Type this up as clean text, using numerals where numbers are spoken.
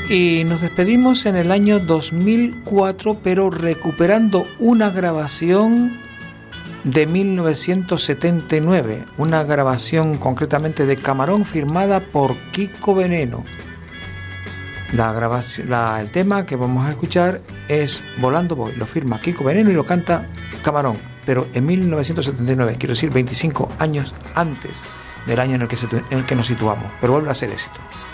Y nos despedimos en el año 2004, pero recuperando una grabación de 1979, una grabación concretamente de Camarón firmada por Kiko Veneno. El tema que vamos a escuchar es Volando Voy, lo firma Kiko Veneno y lo canta Camarón, pero en 1979, quiero decir 25 años antes del año en el que nos situamos, pero vuelve a ser éxito.